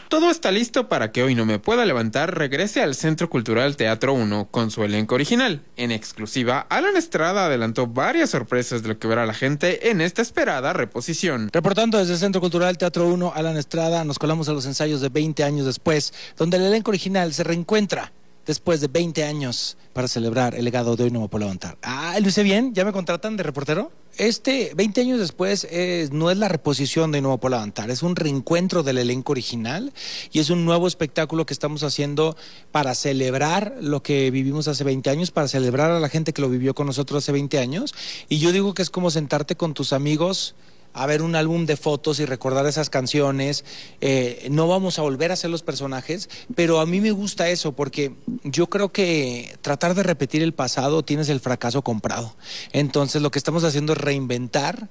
Todo está listo para que Hoy No Me Pueda Levantar regrese al Centro Cultural Teatro 1 con su elenco original. En exclusiva, Alan Estrada adelantó varias sorpresas de lo que verá la gente en esta esperada reposición. Reportando desde el Centro Cultural Teatro 1, Alan Estrada, nos colamos a los ensayos de 20 años después, donde el elenco original se reencuentra después de 20 años para celebrar el legado de Hoy No Me Puedo Levantar. ¿Lo hice bien? ¿Ya me contratan de reportero? 20 años después no es la reposición de Hoy No Me Puedo Levantar, es un reencuentro del elenco original y es un nuevo espectáculo que estamos haciendo para celebrar lo que vivimos hace 20 años, para celebrar a la gente que lo vivió con nosotros hace 20 años. Y yo digo que es como sentarte con tus amigos a ver un álbum de fotos y recordar esas canciones. No vamos a volver a ser los personajes, pero a mí me gusta eso porque yo creo que tratar de repetir el pasado tienes el fracaso comprado. Entonces lo que estamos haciendo es reinventar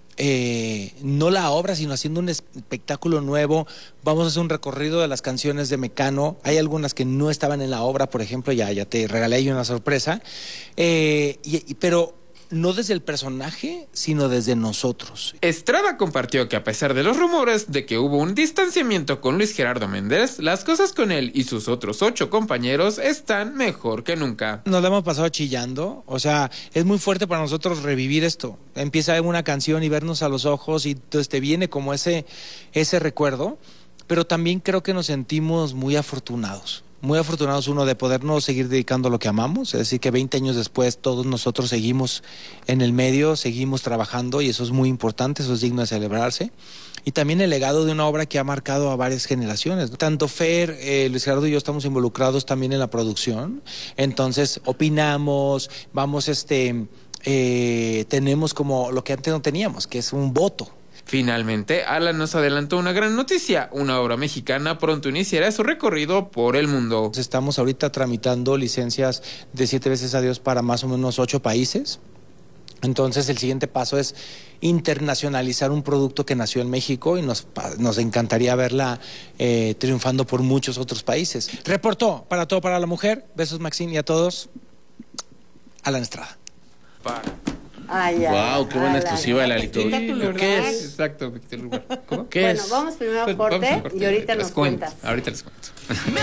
no la obra, sino haciendo un espectáculo nuevo. Vamos a hacer un recorrido de las canciones de Mecano. Hay algunas que no estaban en la obra, por ejemplo, ya te regalé ahí una sorpresa, pero no desde el personaje, sino desde nosotros. Estrada compartió que a pesar de los rumores de que hubo un distanciamiento con Luis Gerardo Méndez, las cosas con él y sus otros 8 compañeros están mejor que nunca. Nos la hemos pasado chillando, o sea, es muy fuerte para nosotros revivir esto. Empieza una canción y vernos a los ojos y entonces te viene como ese recuerdo, pero también creo que nos sentimos muy afortunados. Muy afortunados, uno, de podernos seguir dedicando a lo que amamos, es decir, que 20 años después todos nosotros seguimos en el medio, seguimos trabajando y eso es muy importante, eso es digno de celebrarse. Y también el legado de una obra que ha marcado a varias generaciones. Tanto Fer, Luis Gerardo y yo estamos involucrados también en la producción, entonces opinamos, vamos, tenemos como lo que antes no teníamos, que es un voto. Finalmente, Alan nos adelantó una gran noticia. Una obra mexicana pronto iniciará su recorrido por el mundo. Estamos ahorita tramitando licencias de 7 veces a Dios para más o menos 8 países. Entonces el siguiente paso es internacionalizar un producto que nació en México y nos encantaría verla triunfando por muchos otros países. Reportó para Todo para la Mujer. Besos, Maxine, y a todos. Alan Estrada. Wow, qué buena exclusiva de Lalito. ¿Qué es? Exacto, ¿cómo? ¿Qué es? Bueno, vamos primero a corte y ahorita nos cuentas. Ahorita les cuento.